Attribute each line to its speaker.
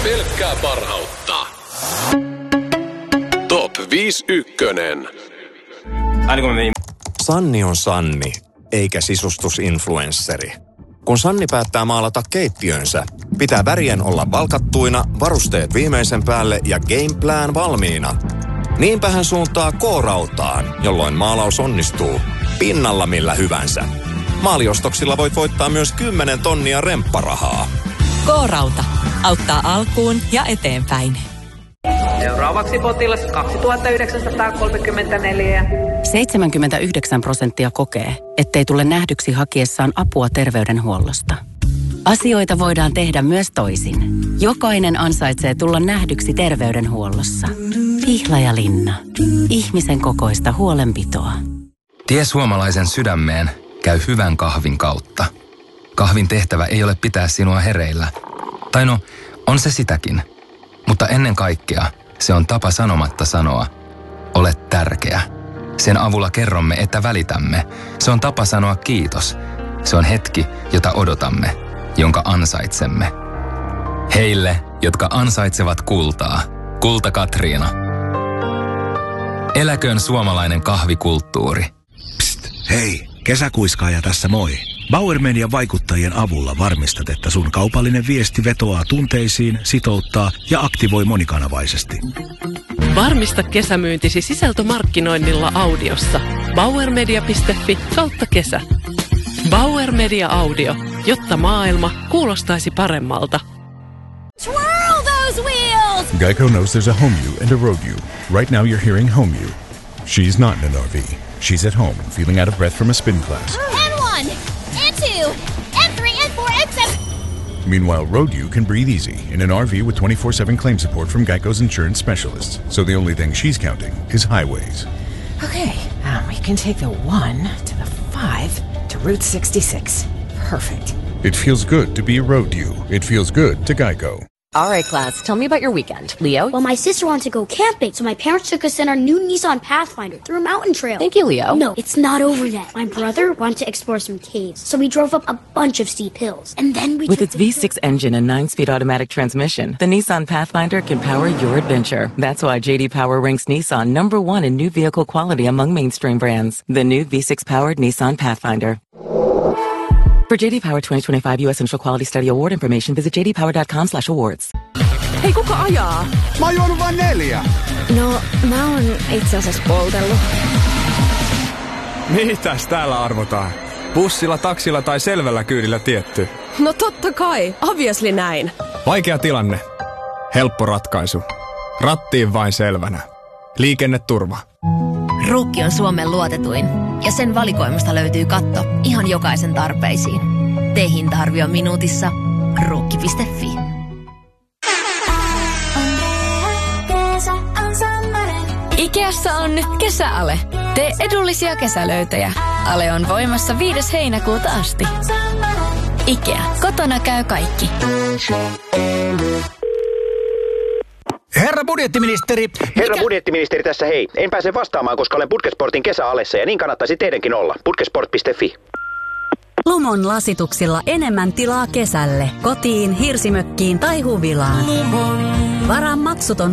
Speaker 1: Pelkkää parhautta. Top 51.
Speaker 2: Aina kun mä menin.
Speaker 3: Sanni on Sanni, eikä sisustusinfluensseri. Kun Sanni päättää maalata keittiönsä, pitää värien olla valkattuina, varusteet viimeisen päälle ja gameplan valmiina. Niinpä hän suuntaa K-rautaan, jolloin maalaus onnistuu pinnalla millä hyvänsä. Maaliostoksilla voit voittaa myös 10 tonnia rempparahaa.
Speaker 4: K-rauta auttaa alkuun ja eteenpäin.
Speaker 5: Seuraavaksi potilas 2934.
Speaker 4: 79% kokee, ettei tule nähdyksi hakiessaan apua terveydenhuollosta. Asioita voidaan tehdä myös toisin. Jokainen ansaitsee tulla nähdyksi terveydenhuollossa. Pihlajalinna. Ihmisen kokoista huolenpitoa.
Speaker 6: Tie suomalaisen sydämeen käy hyvän kahvin kautta. Kahvin tehtävä ei ole pitää sinua hereillä. Tai no, on se sitäkin. Mutta ennen kaikkea se on tapa sanomatta sanoa, olet tärkeä. Sen avulla kerromme, että välitämme. Se on tapa sanoa kiitos. Se on hetki, jota odotamme, jonka ansaitsemme. Heille, jotka ansaitsevat kultaa. Kulta Katriina. Eläköön suomalainen kahvikulttuuri.
Speaker 7: Psst, hei, kesäkuiskaaja tässä moi. Bauer Median vaikuttajien avulla varmistat, että sun kaupallinen viesti vetoaa tunteisiin, sitouttaa ja aktivoi monikanavaisesti.
Speaker 8: Varmista kesämyyntisi sisältömarkkinoinnilla audiossa. bauermedia.fi/kesä. Bauer Media Audio, jotta maailma kuulostaisi paremmalta.
Speaker 9: Twirl those wheels!
Speaker 10: Geico knows there's a home you and a road you. Right now you're hearing home you. She's not in an RV. She's at home, feeling out of breath from a spin class.
Speaker 9: N1, N2, N3, N4, N7.
Speaker 10: Meanwhile, road you can breathe easy in an RV with 24/7 claim support from Geico's insurance specialists. So the only thing she's counting is highways.
Speaker 11: Okay, we can take the 1 to the 5 to Route 66. Perfect.
Speaker 10: It feels good to be a road you. It feels good to Geico.
Speaker 12: All right, class, tell me about your weekend. Leo?
Speaker 13: Well, my sister wanted to go camping, so my parents took us in our new Nissan Pathfinder through a mountain trail.
Speaker 12: Thank you, Leo.
Speaker 13: No, it's not over yet. My brother wanted to explore some caves, so we drove up a bunch of steep hills. And then we
Speaker 12: With its V6 engine and 9-speed automatic transmission, the Nissan Pathfinder can power your adventure. That's why J.D. Power ranks Nissan #1 in new vehicle quality among mainstream brands. The new V6-powered Nissan Pathfinder. For J.D. Power 2025 U.S. Central Quality Study Award information, visit jdpower.com/awards.
Speaker 11: Hei, kuka ajaa?
Speaker 14: Mä oon juonut vain 4.
Speaker 13: No, mä oon itse asiassa poltellut.
Speaker 14: Mitäs täällä arvotaan? Bussilla, taksilla tai selvällä kyydillä tietty?
Speaker 11: No totta kai, obviously näin.
Speaker 14: Vaikea tilanne. Helppo ratkaisu. Rattiin vain selvänä. Liikenneturva.
Speaker 15: Ruukki on Suomen luotetuin ja sen valikoimasta löytyy katto ihan jokaisen tarpeisiin. Tee hinta-arvio minuutissa. Ruukki.fi.
Speaker 16: Ikeassa on nyt kesäale. Tee edullisia kesälöytöjä. Ale on voimassa 5. heinäkuuta asti. Ikea. Kotona käy kaikki.
Speaker 17: Herra budjettiministeri!
Speaker 18: Herra budjettiministeri tässä hei. En pääse vastaamaan, koska olen Putkesportin kesäalessa ja niin kannattaisi teidänkin olla. Putkesport.fi.
Speaker 19: Lumon lasituksilla enemmän tilaa kesälle. Kotiin, hirsimökkiin tai huvilaan. Varaa maksuton